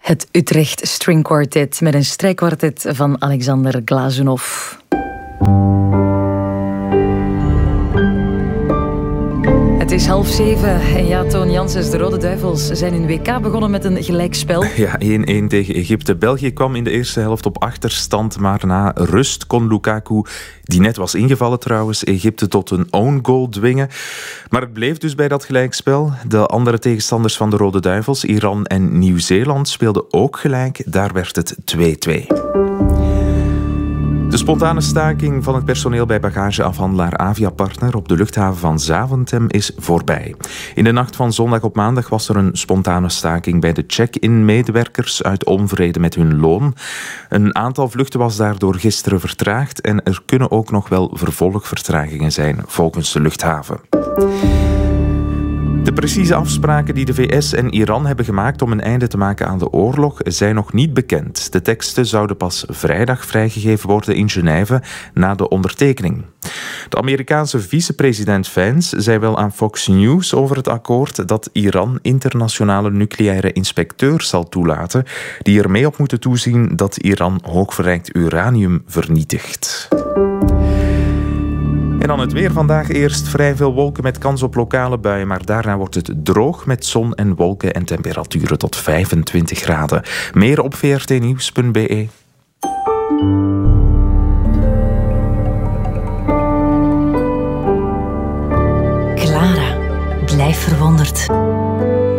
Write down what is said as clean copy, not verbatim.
Het Utrecht String Quartet met een strijkkwartet van Alexander Glazunov. Het is 6:30 en ja, Toon Janssens, de Rode Duivels zijn hun WK begonnen met een gelijkspel. Ja, 1-1 tegen Egypte. België kwam in de eerste helft op achterstand, maar na rust kon Lukaku, die net was ingevallen trouwens, Egypte tot een own goal dwingen. Maar het bleef dus bij dat gelijkspel. De andere tegenstanders van de Rode Duivels, Iran en Nieuw-Zeeland, speelden ook gelijk. Daar werd het 2-2. De spontane staking van het personeel bij bagageafhandelaar Aviapartner op de luchthaven van Zaventem is voorbij. In de nacht van zondag op maandag was er een spontane staking bij de check-in-medewerkers uit onvrede met hun loon. Een aantal vluchten was daardoor gisteren vertraagd en er kunnen ook nog wel vervolgvertragingen zijn volgens de luchthaven. De precieze afspraken die de VS en Iran hebben gemaakt om een einde te maken aan de oorlog zijn nog niet bekend. De teksten zouden pas vrijdag vrijgegeven worden in Genève na de ondertekening. De Amerikaanse vicepresident Vance zei wel aan Fox News over het akkoord dat Iran internationale nucleaire inspecteurs zal toelaten die er mee op moeten toezien dat Iran hoogverrijkt uranium vernietigt. En dan het weer. Vandaag eerst vrij veel wolken met kans op lokale buien, maar daarna wordt het droog met zon en wolken en temperaturen tot 25 graden. Meer op vrtnieuws.be. Clara, blijf verwonderd.